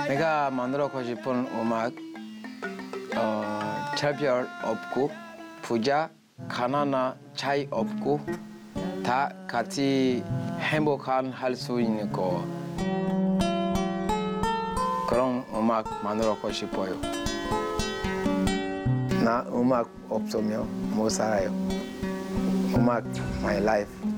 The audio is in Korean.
내가 만들고 싶은 음악 차별 없고 부자, 가난한 차이 없고 다 같이 행복한 할 수 있는 거 그런 음악 만들고 싶어요. 나 음악 없으면 못 살아요. 음악 my life.